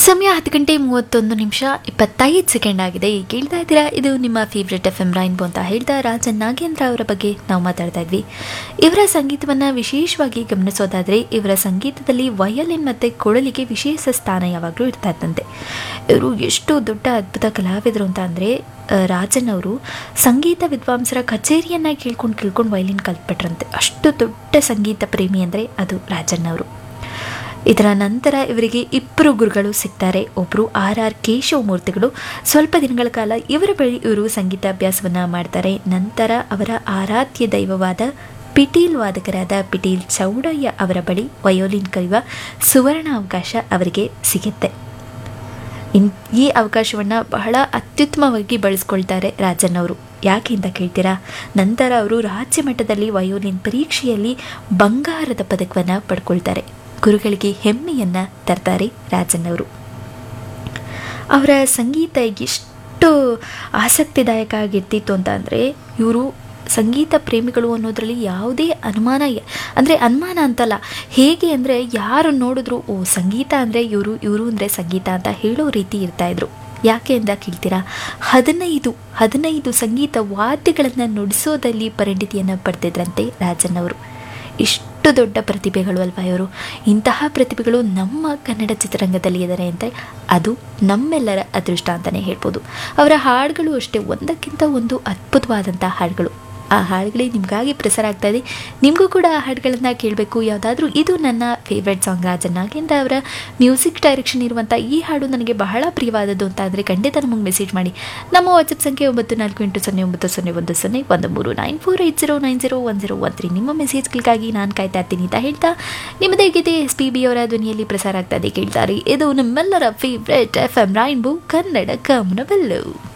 ಸಮಯ 10:31 ಆಗಿದೆ. ಕೇಳ್ತಾ ಇದ್ದೀರಾ, ಇದು ನಿಮ್ಮ ಫೇವ್ರೆಟ್ FM ರೈನ್ಬೋ ಅಂತ ಹೇಳ್ತಾ ರಾಜನ್ ನಾಗೇಂದ್ರ ಅವರ ಬಗ್ಗೆ ನಾವು ಮಾತಾಡ್ತಾ ಇದ್ವಿ. ಇವರ ಸಂಗೀತವನ್ನು ವಿಶೇಷವಾಗಿ ಗಮನಿಸೋದಾದರೆ ಇವರ ಸಂಗೀತದಲ್ಲಿ ವಯೋಲಿನ್ ಮತ್ತು ಕೊಳಲಿಗೆ ವಿಶೇಷ ಸ್ಥಾನ ಯಾವಾಗಲೂ ಇರ್ತಾ ಇದ್ದಂತೆ. ಇವರು ಎಷ್ಟು ದೊಡ್ಡ ಅದ್ಭುತ ಕಲಾವಿದರು ಅಂತ ಅಂದರೆ ರಾಜನ್ ಅವರು ಸಂಗೀತ ವಿದ್ವಾಂಸರ ಕಚೇರಿಯನ್ನು ಕೇಳ್ಕೊಂಡು ವಯೋಲಿನ್ ಕಲ್ತ್ಬಿಟ್ರಂತೆ. ಅಷ್ಟು ದೊಡ್ಡ ಸಂಗೀತ ಪ್ರೇಮಿ ಅಂದರೆ ಅದು ರಾಜನ್ ಅವರು. ಇದರ ನಂತರ ಇವರಿಗೆ ಇಬ್ಬರು ಗುರುಗಳು ಸಿಗ್ತಾರೆ. ಒಬ್ಬರು RR ಕೇಶವಮೂರ್ತಿಗಳು. ಸ್ವಲ್ಪ ದಿನಗಳ ಕಾಲ ಇವರ ಬಳಿ ಇವರು ಸಂಗೀತ ಅಭ್ಯಾಸವನ್ನು ಮಾಡ್ತಾರೆ. ನಂತರ ಅವರ ಆರಾಧ್ಯ ದೈವವಾದ ಪಿಟೀಲ್ ವಾದಕರಾದ ಪಿಟೀಲ್ ಚೌಡಯ್ಯ ಅವರ ಬಳಿ ವಯೋಲಿನ್ ಕಲಿಯುವ ಸುವರ್ಣ ಅವಕಾಶ ಅವರಿಗೆ ಸಿಗುತ್ತೆ. ಈ ಅವಕಾಶವನ್ನು ಬಹಳ ಅತ್ಯುತ್ತಮವಾಗಿ ಬಳಸ್ಕೊಳ್ತಾರೆ ರಾಜನ್ ಅವರು. ಯಾಕೆ ಅಂತ ಕೇಳ್ತೀರಾ? ನಂತರ ಅವರು ರಾಜ್ಯ ಮಟ್ಟದಲ್ಲಿ ವಯೋಲಿನ್ ಪರೀಕ್ಷೆಯಲ್ಲಿ ಬಂಗಾರದ ಪದಕವನ್ನು ಪಡ್ಕೊಳ್ತಾರೆ. ಗುರುಗಳಿಗೆ ಹೆಮ್ಮೆಯನ್ನು ತರ್ತಾರೆ ರಾಜನ್ ಅವರು. ಅವರ ಸಂಗೀತ ಎಷ್ಟು ಆಸಕ್ತಿದಾಯಕ ಆಗಿರ್ತಿತ್ತು ಅಂತ ಅಂದರೆ ಇವರು ಸಂಗೀತ ಪ್ರೇಮಿಗಳು ಅನ್ನೋದರಲ್ಲಿ ಯಾವುದೇ ಅನುಮಾನ ಅಂತಲ್ಲ. ಹೇಗೆ ಅಂದರೆ ಯಾರು ನೋಡಿದ್ರು ಓ ಸಂಗೀತ ಅಂದರೆ ಇವರು ಅಂದರೆ ಸಂಗೀತ ಅಂತ ಹೇಳೋ ರೀತಿ ಇರ್ತಾಯಿದ್ರು. ಯಾಕೆ ಅಂತ ಕೇಳ್ತೀರಾ? 15 ಸಂಗೀತ ವಾದ್ಯಗಳನ್ನು ನುಡಿಸೋದಲ್ಲಿ ಪರಿಣಿತಿಯನ್ನು ಪಡೆದಿದ್ರಂತೆ ರಾಜನ್ ಅವರು. ಇಷ್ಟು ದೊಡ್ಡ ಪ್ರತಿಭೆಗಳು ಅಲ್ವಾ ಇವರು. ಇಂತಹ ಪ್ರತಿಭೆಗಳು ನಮ್ಮ ಕನ್ನಡ ಚಿತ್ರರಂಗದಲ್ಲಿ ಇದ್ದಾರೆ ಅಂದರೆ ಅದು ನಮ್ಮೆಲ್ಲರ ಅದೃಷ್ಟ ಅಂತಲೇ ಹೇಳ್ಬೋದು. ಅವರ ಹಾಡುಗಳು ಅಷ್ಟೇ ಒಂದಕ್ಕಿಂತ ಒಂದು ಅದ್ಭುತವಾದಂಥ ಹಾಡುಗಳು. ಆ ಹಾಡುಗಳೇ ನಿಮಗಾಗಿ ಪ್ರಸಾರ ಆಗ್ತಾ ಇದೆ. ನಿಮಗೂ ಕೂಡ ಆ ಹಾಡುಗಳನ್ನು ಕೇಳಬೇಕು ಯಾವುದಾದ್ರೂ. ಇದು ನನ್ನ ಫೇವ್ರೆಟ್ ಸಾಂಗ್ ರಾಜನ್ ನಾಗೇಂದ್ರ ಅವರ ಮ್ಯೂಸಿಕ್ ಡೈರೆಕ್ಷನ್ ಇರುವಂಥ ಈ ಹಾಡು ನನಗೆ ಬಹಳ ಪ್ರಿಯವಾದದ್ದು ಅಂತ ಅಂದರೆ ಖಂಡಿತ ನಮಗೆ ಮೆಸೇಜ್ ಮಾಡಿ. ನಮ್ಮ ವಾಟ್ಸಪ್ ಸಂಖ್ಯೆ 94809013. ನಿಮ್ಮ ಮೆಸೇಜ್ಗಳಿಗಾಗಿ ನಾನು ಕಾಯ್ತಾ ಇರ್ತೀನಿ ಅಂತ ಹೇಳ್ತಾ ನಿಮ್ಮದೇ ಗೀತೆ SPB ಅವರ ಧ್ವನಿಯಲ್ಲಿ ಪ್ರಸಾರ ಆಗ್ತಾ ಇದೆ. ಕೇಳ್ತಾರೆ, ಇದು ನಿಮ್ಮೆಲ್ಲರ ಫೇವ್ರೆಟ್ FM ರೈನ್ಬೋ ಕನ್ನಡ ಕಾಮನವೆಲ್ಲೂ.